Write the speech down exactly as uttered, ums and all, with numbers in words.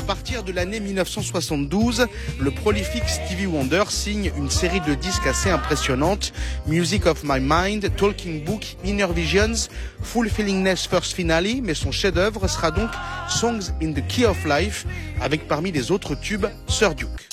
À partir de l'année mille neuf cent soixante-douze, le prolifique Stevie Wonder signe une série de disques assez impressionnante. Music of My Mind, Talking Book, Inner Visions, Fulfillingness First Finale, mais son chef-d'œuvre sera donc Songs in the Key of Life, avec parmi les autres tubes Sir Duke.